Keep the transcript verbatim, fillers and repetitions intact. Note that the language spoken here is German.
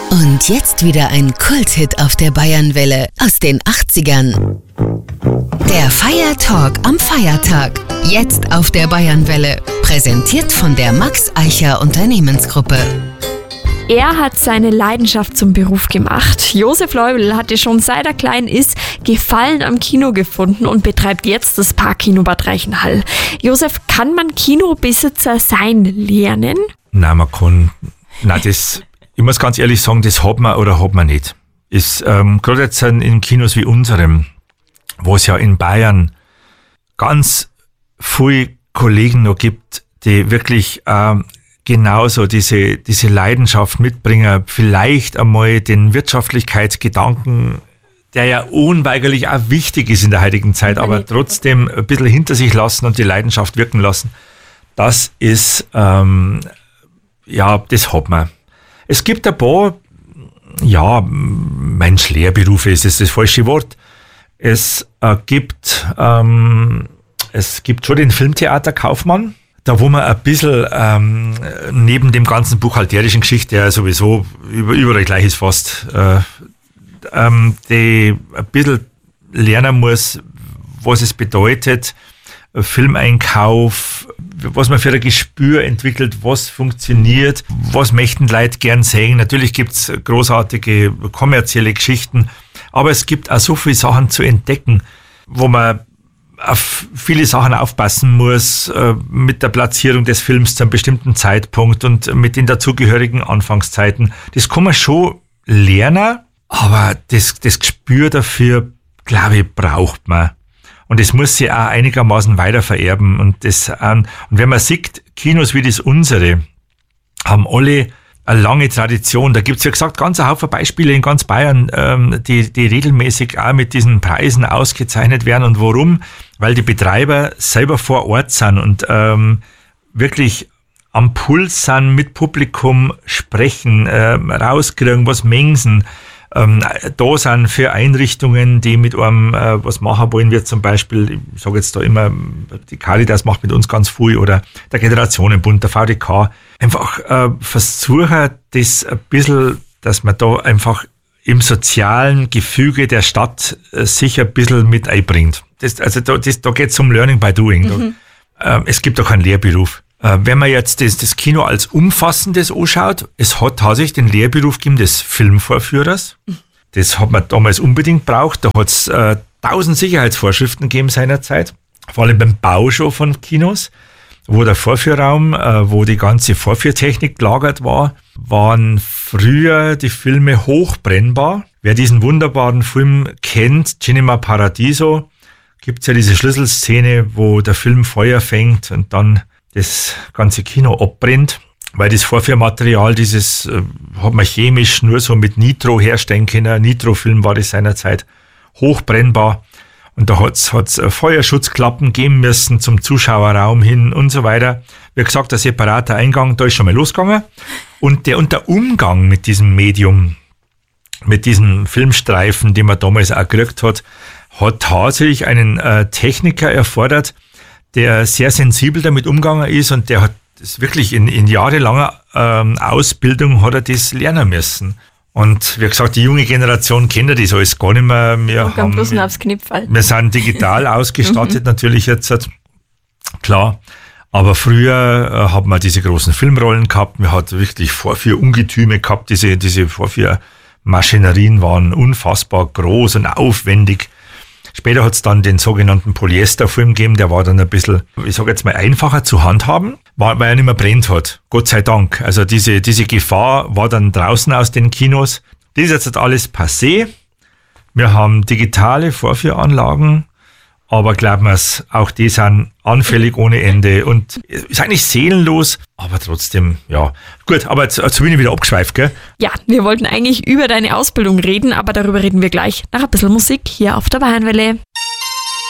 Und jetzt wieder ein Kulthit auf der Bayernwelle aus den achtzigern. Der Feiertalk am Feiertag. Jetzt auf der Bayernwelle. Präsentiert von der Max Eicher Unternehmensgruppe. Er hat seine Leidenschaft zum Beruf gemacht. Josef Leubl hatte schon seit er klein ist Gefallen am Kino gefunden und betreibt jetzt das Parkkino Bad Reichenhall. Josef, kann man Kinobesitzer sein lernen? Nein, man kann, nein, das, ich muss ganz ehrlich sagen, das hat man oder hat man nicht. Ist, ähm, gerade jetzt in Kinos wie unserem, wo es ja in Bayern ganz viele Kollegen noch gibt, die wirklich, ähm, genauso diese, diese Leidenschaft mitbringen, vielleicht einmal den Wirtschaftlichkeitsgedanken, der ja unweigerlich auch wichtig ist in der heutigen Zeit, aber trotzdem ein bisschen hinter sich lassen und die Leidenschaft wirken lassen. Das ist, ähm, ja, das hat man. Es gibt ein paar, ja, Mensch, Lehrberufe ist das, das falsche Wort. Es äh, gibt, ähm, es gibt schon den Filmtheaterkaufmann, da wo man ein bisschen ähm, neben dem ganzen buchhalterischen Geschichte, ja sowieso über, überall gleich ist fast, äh, ähm, die ein bisschen lernen muss, was es bedeutet, Filmeinkauf, was man für ein Gespür entwickelt, was funktioniert, was möchten Leute gern sehen. Natürlich gibt's großartige kommerzielle Geschichten, aber es gibt auch so viele Sachen zu entdecken, wo man auf viele Sachen aufpassen muss, äh, mit der Platzierung des Films zu einem bestimmten Zeitpunkt und mit den dazugehörigen Anfangszeiten. Das kann man schon lernen, aber das, das Gespür dafür, glaube ich, braucht man. Und das muss sich auch einigermaßen weiter vererben. Und das, ähm, und wenn man sieht, Kinos wie das unsere haben alle eine lange Tradition. Da gibt's ja gesagt, ganz ein Haufen Beispiele in ganz Bayern, ähm, die, die regelmäßig auch mit diesen Preisen ausgezeichnet werden. Und warum? Weil die Betreiber selber vor Ort sind und ähm, wirklich am Puls sind, mit Publikum sprechen, ähm, rauskriegen, was Mengen ähm, da sind für Einrichtungen, die mit einem äh, was machen wollen, wir zum Beispiel, ich sage jetzt da immer, die Caritas macht mit uns ganz viel oder der Generationenbund, der V D K, einfach äh, versuchen, das ein bisschen, dass man da einfach im sozialen Gefüge der Stadt äh, sich ein bisschen mit einbringt. Das, also da, das, da geht es um Learning by Doing. Mhm. Da, äh, es gibt auch keinen Lehrberuf. Äh, wenn man jetzt das, das Kino als umfassendes anschaut, es hat tatsächlich den Lehrberuf gegeben des Filmvorführers. Mhm. Das hat man damals unbedingt braucht. Da hat es äh, tausend Sicherheitsvorschriften gegeben seinerzeit, vor allem beim Bau schon von Kinos, wo der Vorführraum, äh, wo die ganze Vorführtechnik gelagert war, waren früher die Filme hochbrennbar. Wer diesen wunderbaren Film kennt, Cinema Paradiso, gibt's ja diese Schlüsselszene, wo der Film Feuer fängt und dann das ganze Kino abbrennt, weil das Vorführmaterial, dieses äh, hat man chemisch nur so mit Nitro herstellen können. Nitrofilm war das seinerzeit, hochbrennbar. Und da hat's hat's Feuerschutzklappen geben müssen zum Zuschauerraum hin und so weiter. Wie gesagt, der separater Eingang, da ist schon mal losgegangen. Und der, und der Umgang mit diesem Medium, mit diesen Filmstreifen, die man damals auch gekriegt hat, hat tatsächlich einen äh, Techniker erfordert, der sehr sensibel damit umgegangen ist und der hat das wirklich in, in jahrelanger ähm, Ausbildung hat er das lernen müssen. Und wie gesagt, die junge Generation kennt ja das alles gar nicht mehr. Wir, haben, bloß nur aufs Knipferl. Wir sind digital ausgestattet natürlich jetzt, klar. Aber früher äh, hat man diese großen Filmrollen gehabt. Wir hatten wirklich Vorführungetüme gehabt. Diese, diese Vorführmaschinerien waren unfassbar groß und aufwendig. Später hat es dann den sogenannten Polyesterfilm gegeben, der war dann ein bisschen, ich sage jetzt mal, einfacher zu handhaben, weil er nicht mehr brennt hat. Gott sei Dank. Also diese, diese Gefahr war dann draußen aus den Kinos. Das ist jetzt alles passé. Wir haben digitale Vorführanlagen, aber glauben wir es, auch die sind anfällig ohne Ende und ist eigentlich seelenlos, aber trotzdem, ja. Gut, aber jetzt, jetzt bin ich wieder abgeschweift, gell? Ja, wir wollten eigentlich über deine Ausbildung reden, aber darüber reden wir gleich nach ein bisschen Musik hier auf der Bayernwelle.